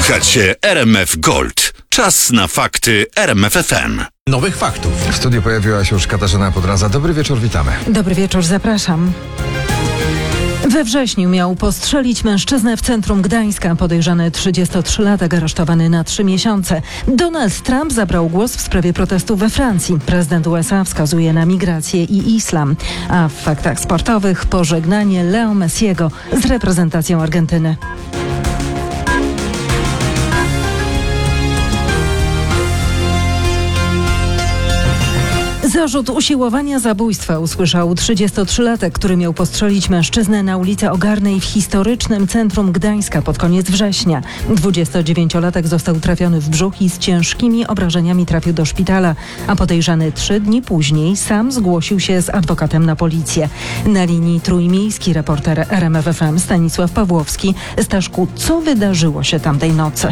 Słuchacie RMF Gold. Czas na fakty RMF FM. Nowych faktów. W studiu pojawiła się już Katarzyna Podraza. Dobry wieczór, witamy. Dobry wieczór, zapraszam. We wrześniu miał postrzelić mężczyznę w centrum Gdańska. Podejrzany 33-latek aresztowany na 3 miesiące. Donald Trump zabrał głos w sprawie protestów we Francji. Prezydent USA wskazuje na migrację i islam. A w faktach sportowych pożegnanie Leo Messiego z reprezentacją Argentyny. Zarzut usiłowania zabójstwa usłyszał 33-latek, który miał postrzelić mężczyznę na ulicy Ogarnej w historycznym centrum Gdańska pod koniec września. 29-latek został trafiony w brzuch i z ciężkimi obrażeniami trafił do szpitala, a podejrzany 3 dni później sam zgłosił się z adwokatem na policję. Na linii trójmiejski reporter RMF FM Stanisław Pawłowski. Staszku, co wydarzyło się tamtej nocy?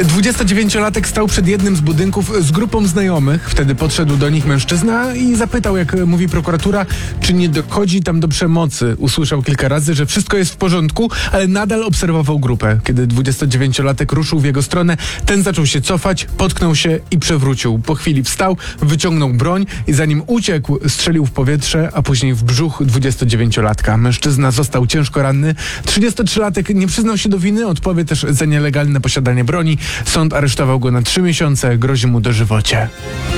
29-latek stał przed jednym z budynków z grupą znajomych. Wtedy podszedł do nich mężczyzna i zapytał, jak mówi prokuratura, czy nie dochodzi tam do przemocy. Usłyszał kilka razy, że wszystko jest w porządku, ale nadal obserwował grupę. Kiedy 29-latek ruszył w jego stronę, ten zaczął się cofać, potknął się i przewrócił. Po chwili wstał, wyciągnął broń i zanim uciekł, strzelił w powietrze, a później w brzuch 29-latka. Mężczyzna został ciężko ranny. 33-latek nie przyznał się do winy, odpowie też za nielegalne posiadanie broni. Sąd aresztował go na 3 miesiące, grozi mu dożywocie.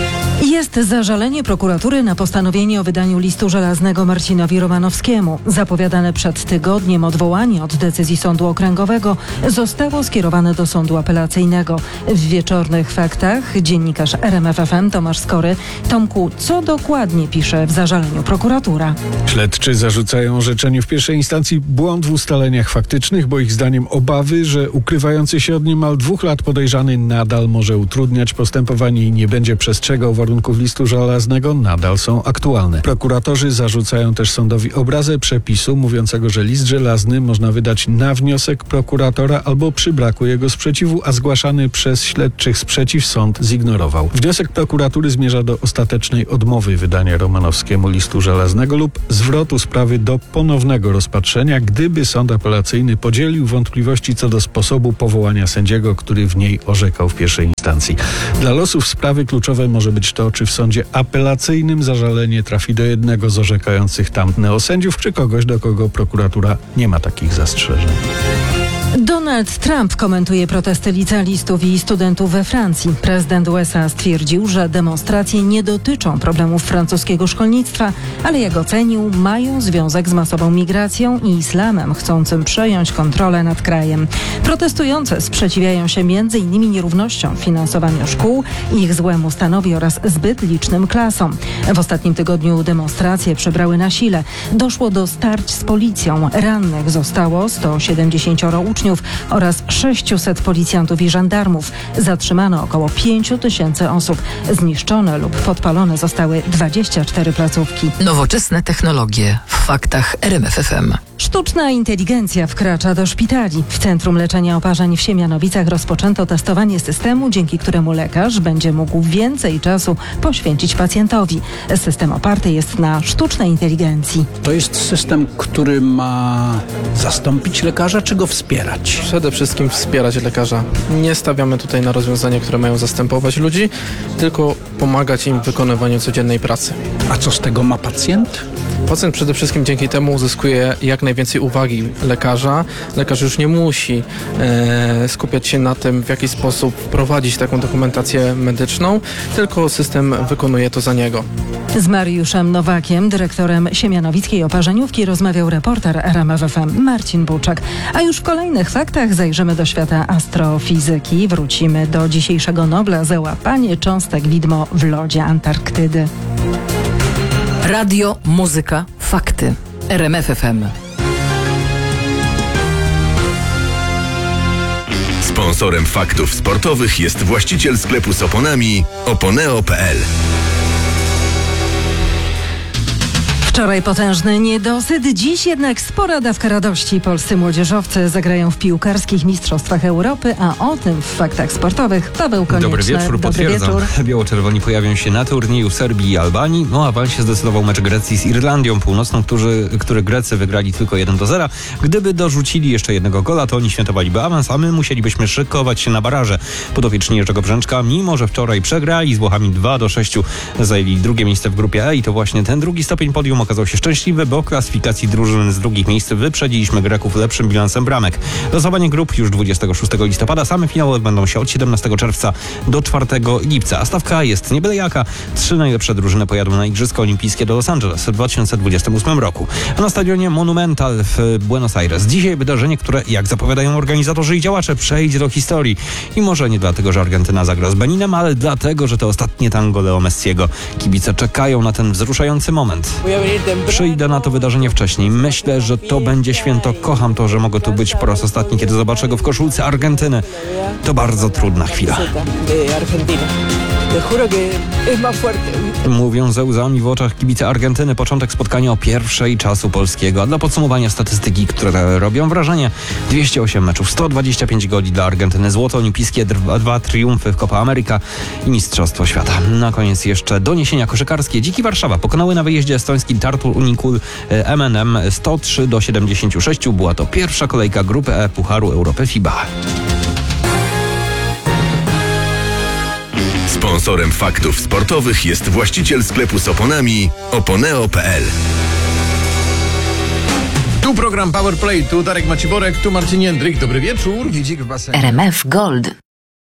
Jest zażalenie prokuratury na postanowienie o wydaniu listu żelaznego Marcinowi Romanowskiemu. Zapowiadane przed tygodniem odwołanie od decyzji sądu okręgowego zostało skierowane do sądu apelacyjnego. W wieczornych faktach dziennikarz RMF FM Tomasz Skory. Tomku, co dokładnie pisze w zażaleniu prokuratura? Śledczy zarzucają orzeczeniu w pierwszej instancji błąd w ustaleniach faktycznych, bo ich zdaniem obawy, że ukrywający się od niemal 2 lat podejrzany nadal może utrudniać postępowanie i nie będzie przestrzegał warunków listu żelaznego, nadal są aktualne. Prokuratorzy zarzucają też sądowi obrazę przepisu mówiącego, że list żelazny można wydać na wniosek prokuratora albo przy braku jego sprzeciwu, a zgłaszany przez śledczych sprzeciw sąd zignorował. Wniosek prokuratury zmierza do ostatecznej odmowy wydania Romanowskiemu listu żelaznego lub zwrotu sprawy do ponownego rozpatrzenia, gdyby sąd apelacyjny podzielił wątpliwości co do sposobu powołania sędziego, który w niej orzekał w pierwszej instancji. Dla losów sprawy kluczowe może być to, czy w sądzie apelacyjnym zażalenie trafi do jednego z orzekających tam neosędziów, czy kogoś, do kogo prokuratura nie ma takich zastrzeżeń. Donald Trump komentuje protesty licealistów i studentów we Francji. Prezydent USA stwierdził, że demonstracje nie dotyczą problemów francuskiego szkolnictwa, ale jak ocenił, mają związek z masową migracją i islamem chcącym przejąć kontrolę nad krajem. Protestujący sprzeciwiają się m.in. nierównościom w finansowaniu szkół, ich złemu stanowi oraz zbyt licznym klasom. W ostatnim tygodniu demonstracje przybrały na sile. Doszło do starć z policją. Rannych zostało 170 uczniów oraz 600 policjantów i żandarmów. Zatrzymano około 5000 osób. Zniszczone lub podpalone zostały 24 placówki. Nowoczesne technologie w faktach RMF FM. Sztuczna inteligencja wkracza do szpitali. W Centrum Leczenia Oparzeń w Siemianowicach rozpoczęto testowanie systemu, dzięki któremu lekarz będzie mógł więcej czasu poświęcić pacjentowi. System oparty jest na sztucznej inteligencji. To jest system, który ma zastąpić lekarza, czy go wspierać? Przede wszystkim wspierać lekarza. Nie stawiamy tutaj na rozwiązania, które mają zastępować ludzi, tylko pomagać im w wykonywaniu codziennej pracy. A co z tego ma pacjent? Pacjent przede wszystkim dzięki temu uzyskuje jak najwięcej uwagi lekarza. Lekarz już nie musi skupiać się na tym, w jaki sposób wprowadzić taką dokumentację medyczną, tylko system wykonuje to za niego. Z Mariuszem Nowakiem, dyrektorem Siemianowickiej Oparzeniówki, rozmawiał reporter RMF FM Marcin Buczek. A już w kolejnych faktach zajrzymy do świata astrofizyki. Wrócimy do dzisiejszego Nobla za łapanie cząstek widmo w lodzie Antarktydy. Radio, muzyka, fakty. RMF FM. Sponsorem faktów sportowych jest właściciel sklepu z oponami Oponeo.pl. Wczoraj potężny niedosyt, dziś jednak spora dawka radości. Polscy młodzieżowcy zagrają w piłkarskich mistrzostwach Europy, a o tym w faktach sportowych Paweł Konieczny. Dobry wieczór, potwierdzam. Biało-czerwoni pojawią się na turnieju w Serbii i Albanii. O awansie zdecydował mecz Grecji z Irlandią Północną, który Grecy wygrali tylko 1-0. Gdyby dorzucili jeszcze jednego gola, to oni świętowaliby awans, a my musielibyśmy szykować się na baraże. Podopieczni Jerzego Brzęczka, mimo że wczoraj przegrali z Włochami 2-6, zajęli drugie miejsce w grupie E i to właśnie ten drugi stopień podium okazał się szczęśliwy, bo klasyfikacji drużyn z drugich miejsc wyprzedziliśmy Greków lepszym bilansem bramek. Losowanie grup już 26 listopada, same finały odbędą się od 17 czerwca do 4 lipca, a stawka jest nie byle jaka. 3 najlepsze drużyny pojadą na Igrzyska Olimpijskie do Los Angeles w 2028 roku. A na stadionie Monumental w Buenos Aires dzisiaj wydarzenie, które, jak zapowiadają organizatorzy i działacze, przejdzie do historii. I może nie dlatego, że Argentyna zagra z Beninem, ale dlatego, że to ostatnie tango Leo Messiego. Kibice czekają na ten wzruszający moment. Przyjdę na to wydarzenie wcześniej. Myślę, że to będzie święto. Kocham to, że mogę tu być po raz ostatni, kiedy zobaczę go w koszulce Argentyny. To bardzo trudna chwila. Mówią ze łzami w oczach kibice Argentyny. Początek spotkania o pierwszej czasu polskiego. A dla podsumowania statystyki, które robią wrażenie: 208 meczów, 125 goli dla Argentyny, złoto olimpijskie, 2 triumfy w Copa America i Mistrzostwo Świata. Na koniec jeszcze doniesienia koszykarskie. Dziki Warszawa pokonały na wyjeździe estoński Tartu Unikul MNM 103-76. Była to pierwsza kolejka grupy E Pucharu Europy FIBA. Sponsorem faktów sportowych jest właściciel sklepu z oponami oponeo.pl. Tu program Power Play, tu Darek Maciborek, tu Marcin Jędryk. Dobry wieczór. Widzik w basenie. RMF Gold.